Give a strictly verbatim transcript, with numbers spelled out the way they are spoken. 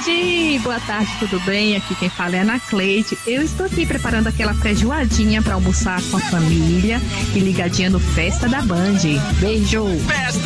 tarde, boa tarde, tudo bem? Aqui quem fala é a Ana Cleide. Eu estou aqui preparando aquela feijoadinha para almoçar com a família e ligadinha no Festa da Band. Beijo! Festa